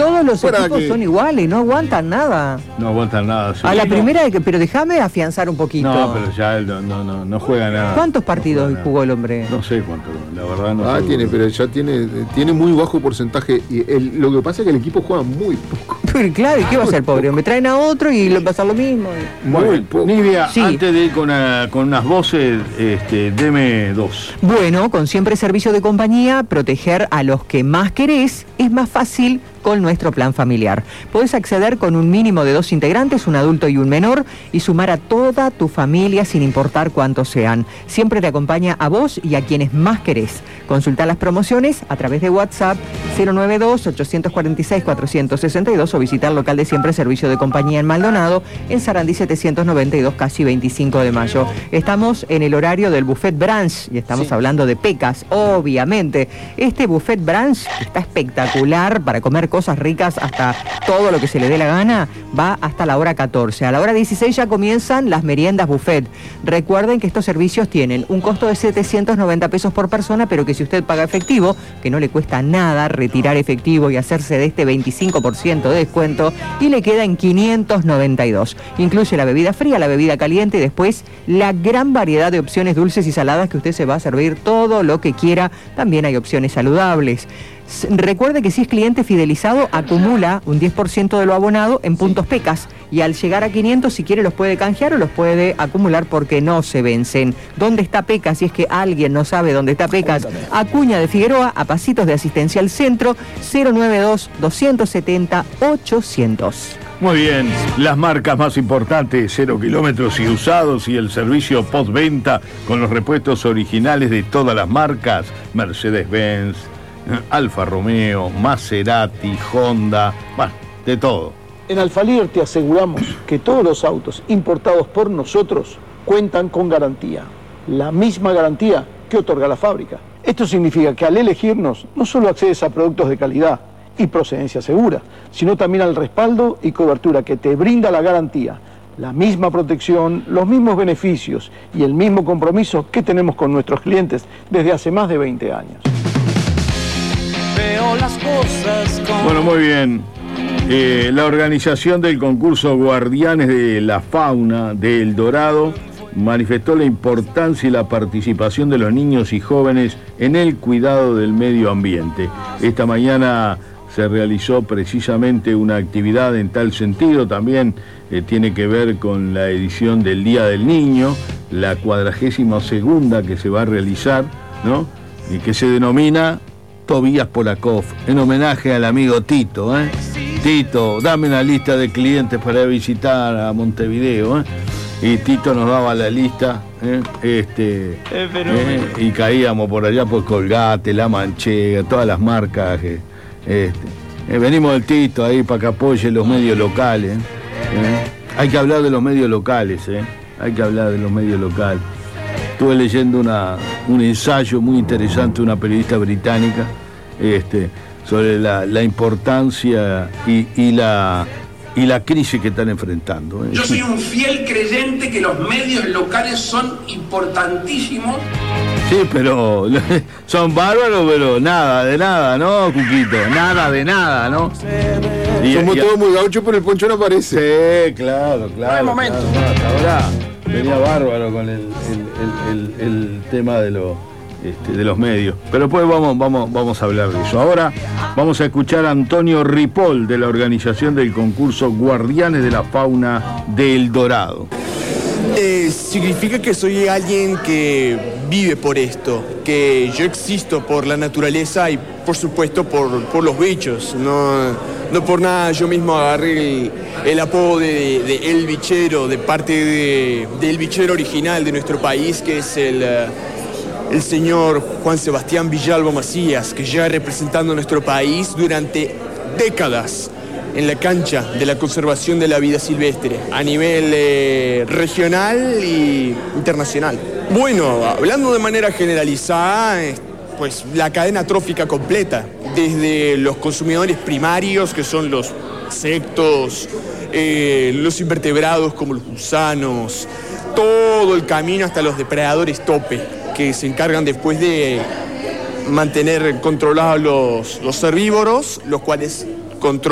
Todos los equipos son iguales, no aguantan nada. No aguantan nada. Sí. A la primera, pero déjame afianzar un poquito. No, pero ya él no juega nada. ¿Cuántos partidos jugó el hombre? No sé cuánto, la verdad no sé. Pero ya tiene muy bajo porcentaje. Y lo que pasa es que el equipo juega muy poco. Pero claro, ¿y qué va a hacer, pobre? Me traen a otro y va a pasar lo mismo. Muy poco. Nivea, sí. Antes de ir con unas voces, deme dos. Bueno, con siempre servicio de compañía, proteger a los que más querés es más fácil con nuestro plan familiar. Podés acceder con un mínimo de 2 integrantes, un adulto y un menor, y sumar a toda tu familia sin importar cuántos sean. Siempre te acompaña a vos y a quienes más querés. Consulta las promociones a través de WhatsApp 092-846-462 o visita el local de siempre servicio de compañía en Maldonado, en Sarandí 792, casi 25 de mayo. Estamos en el horario del buffet brunch y estamos hablando de pecas, obviamente. Este buffet brunch está espectacular para comer cosas ricas hasta todo lo que se le dé la gana. Va hasta la hora 14. A la hora 16 ya comienzan las meriendas buffet. Recuerden que estos servicios tienen un costo de 790 pesos por persona, pero que si usted paga efectivo, que no le cuesta nada retirar efectivo y hacerse de este 25% de descuento, y le queda en 592. Incluye la bebida fría, la bebida caliente y después la gran variedad de opciones dulces y saladas que usted se va a servir todo lo que quiera. También hay opciones saludables. Recuerde que si es cliente fidelizado, acumula un 10% de lo abonado en puntos pecas, y al llegar a 500, si quiere, los puede canjear o los puede acumular porque no se vencen. ¿Dónde está Pecas? Si es que alguien no sabe dónde está Pecas, Acuña de Figueroa, a pasitos de Asistencia al Centro, 092-270-800. Muy bien, las marcas más importantes, 0 kilómetros y usados, y el servicio postventa con los repuestos originales de todas las marcas: Mercedes-Benz, Alfa Romeo, Maserati, Honda, bueno, de todo. En Alfalier te aseguramos que todos los autos importados por nosotros cuentan con garantía, la misma garantía que otorga la fábrica. Esto significa que al elegirnos no solo accedes a productos de calidad y procedencia segura, sino también al respaldo y cobertura que te brinda la garantía, la misma protección, los mismos beneficios y el mismo compromiso que tenemos con nuestros clientes desde hace más de 20 años. Veo las cosas como... Bueno, muy bien. La organización del concurso Guardianes de la Fauna de El Dorado manifestó la importancia y la participación de los niños y jóvenes en el cuidado del medio ambiente. Esta mañana se realizó precisamente una actividad en tal sentido. También tiene que ver con la edición del Día del Niño, la 42ª que se va a realizar, ¿no? Y que se denomina Tobías Polakov, en homenaje al amigo Tito, ¿eh? Tito, dame una lista de clientes para visitar a Montevideo, ¿eh? Y Tito nos daba la lista, y caíamos por allá por Colgate, La Manchega, todas las marcas. Venimos del Tito ahí para que apoye los medios locales. Hay que hablar de los medios locales, hay que hablar de los medios locales. Estuve leyendo un ensayo muy interesante de una periodista británica sobre la importancia y la crisis que están enfrentando. Yo soy un fiel creyente que los medios locales son importantísimos. Sí, pero son bárbaros, pero nada de nada, ¿no, Cuquito? Nada de nada, ¿no? Somos todos muy gauchos, pero el Poncho no aparece. Sí, claro. Buen momento. Hasta ahora venía bárbaro con el tema de los medios. Pero después vamos a hablar de eso. Ahora vamos a escuchar a Antonio Ripoll, de la organización del concurso Guardianes de la Fauna de El Dorado. Significa que soy alguien que vive por esto, que yo existo por la naturaleza y por supuesto por los bichos. No por nada yo mismo agarré el apodo de El Bichero, de parte del bichero original de nuestro país, que es el señor Juan Sebastián Villalba Macías, que lleva representando a nuestro país durante décadas en la cancha de la conservación de la vida silvestre, a nivel regional y internacional. Bueno, hablando de manera generalizada, pues la cadena trófica completa, desde los consumidores primarios, que son los insectos, los invertebrados como los gusanos, todo el camino hasta los depredadores tope, que se encargan después de mantener controlados los herbívoros, los cuales controlan